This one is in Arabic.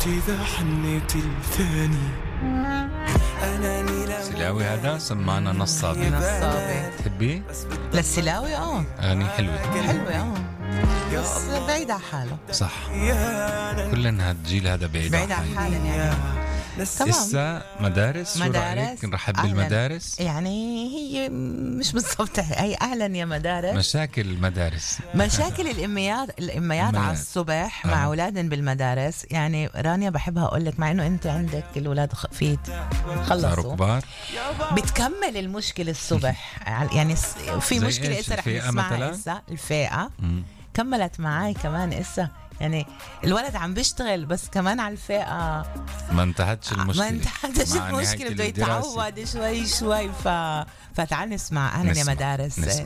إذا حنيت الثاني سلاوي هذا سمعنا نصابي. تحبيه؟ للسلاوي أغاني حلوة بس بعيد على حاله. صح، كلنا هالجيل هذا بعيد على حاله يعني. لسه مدارس. شو رأيك نرحب بالمدارس؟ يعني هي مش بالضبط هي أهلا يا مدارس. مشاكل المدارس مشاكل الأميات على الصبح مع أولادن بالمدارس. يعني رانيا بحبها أقول لك، مع إنه أنت عندك الأولاد خلصوا كبار، بتكمل المشكلة الصبح. يعني في مشكلة إسا رح نسمعها إسا الفئة كملت معاي كمان إسا. يعني الولد عم بيشتغل بس كمان على الفئة ما انتهتش المشكلة، بده يتعود شوي فتعال نسمع. أهلا يا مدارس.